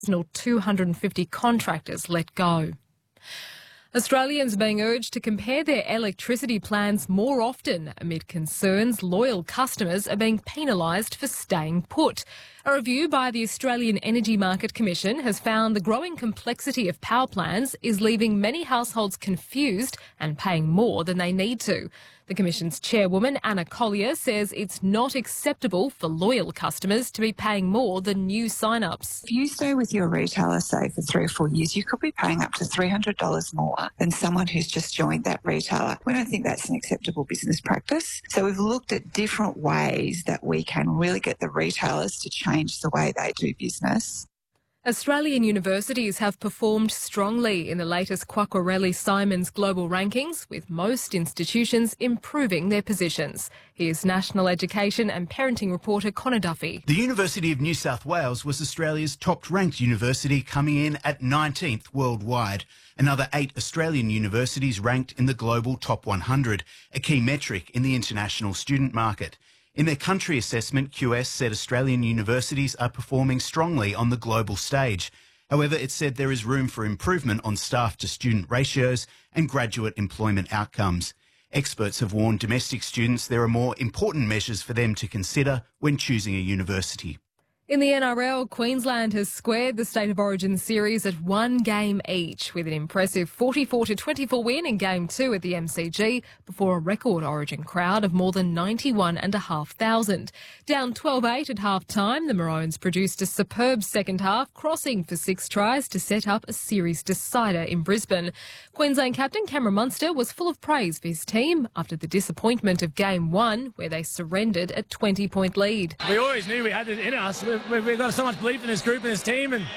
250 contractors let go. Australians are being urged to compare their electricity plans more often amid concerns loyal customers are being penalised for staying put. A review by the Australian Energy Market Commission has found the growing complexity of power plans is leaving many households confused and paying more than they need to. The Commission's chairwoman, Anna Collier, says it's not acceptable for loyal customers to be paying more than new sign-ups. If you stay with your retailer, say, for 3 or 4 years, you could be paying up to $300 more than someone who's just joined that retailer. We don't think that's an acceptable business practice. So we've looked at different ways that we can really get the retailers to change the way they do business. Australian universities have performed strongly in the latest Quacquarelli-Simons global rankings, with most institutions improving their positions. Here's National Education and Parenting reporter Connor Duffy. The University of New South Wales was Australia's top-ranked university, coming in at 19th worldwide. Another 8 Australian universities ranked in the global top 100, a key metric in the international student market. In their country assessment, QS said Australian universities are performing strongly on the global stage. However, it said there is room for improvement on staff-to-student ratios and graduate employment outcomes. Experts have warned domestic students there are more important measures for them to consider when choosing a university. In the NRL, Queensland has squared the State of Origin series at 1 game each, with an impressive 44-24 win in Game 2 at the MCG before a record Origin crowd of more than 91,500. Down 12-8 at half-time, the Maroons produced a superb second half, crossing for 6 tries to set up a series decider in Brisbane. Queensland captain Cameron Munster was full of praise for his team after the disappointment of Game 1, where they surrendered a 20-point lead. We always knew we had it in us. We've got so much belief in this group and this team, and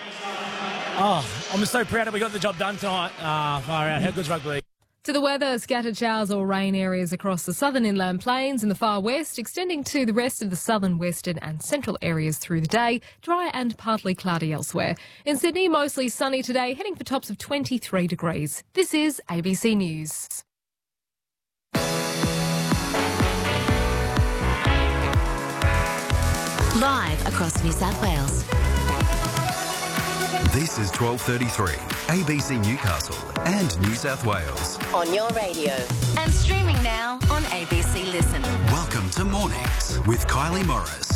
I'm just so proud that we got the job done tonight. Far out. How good's rugby league? To the weather, scattered showers or rain areas across the southern inland plains and the far west, extending to the rest of the southern, western and central areas through the day, dry and partly cloudy elsewhere. In Sydney, mostly sunny today, heading for tops of 23 degrees. This is ABC News. Live across New South Wales. This is 12:33, ABC Newcastle and New South Wales. On your radio. And streaming now on ABC Listen. Welcome to Mornings with Kylie Morris.